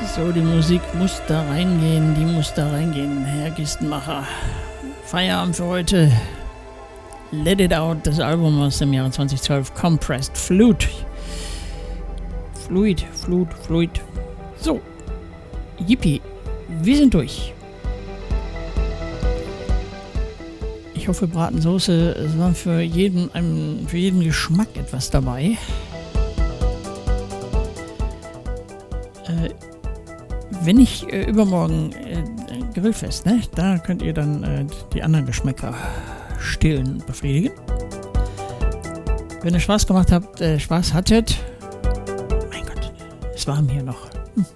So, die Musik muss da reingehen, die muss da reingehen. Herr Gistenmacher, Feierabend für heute. Let It Out, das Album aus dem Jahre 2012, Compressed Fluid. Fluid. So, yippie, wir sind durch. Ich hoffe, Bratensoße, es war für jeden Geschmack etwas dabei. Wenn ich übermorgen Grillfest, ne? Da könnt ihr dann die anderen Geschmäcker stillen und befriedigen. Wenn ihr Spaß gemacht habt, Spaß hattet, mein Gott, es warm hier noch.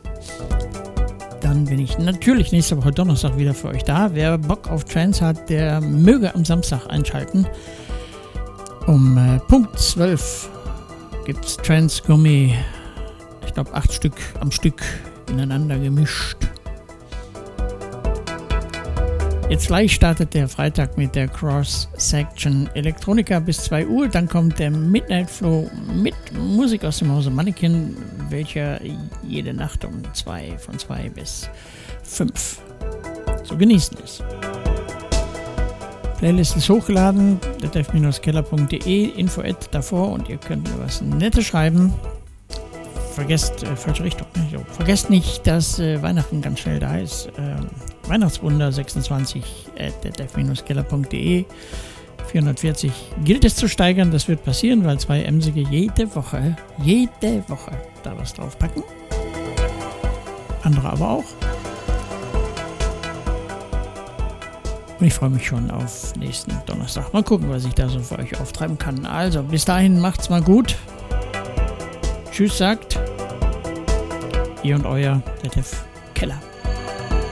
Dann bin ich natürlich nächste Woche Donnerstag wieder für euch da. Wer Bock auf Trance hat, der möge am Samstag einschalten. Um Punkt 12 gibt's Trance Gourmet. Ich glaube 8 Stück am Stück ineinander gemischt. Jetzt gleich startet der Freitag mit der Cross-Section Electronica bis 2 Uhr. Dann kommt der Midnight Flow mit Musik aus dem Hause Mannequin, welcher jede Nacht von 2 bis 5 zu genießen ist. Playlist ist hochgeladen, detlef-keller.de, info@ davor und ihr könnt mir was Nettes schreiben. Falsche Richtung. Also, vergesst nicht, dass Weihnachten ganz schnell da ist. Weihnachtswunder 26 @detlef-keller.de 440 gilt es zu steigern. Das wird passieren, weil 2 Emsige jede Woche da was draufpacken. Andere aber auch. Und ich freue mich schon auf nächsten Donnerstag. Mal gucken, was ich da so für euch auftreiben kann. Also, bis dahin macht's mal gut. Tschüss sagt ihr und euer Detlef Keller.